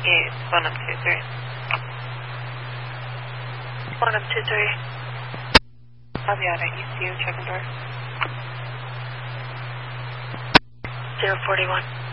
Yes, 123. 123. I'll be out at ECU, checking door. 041.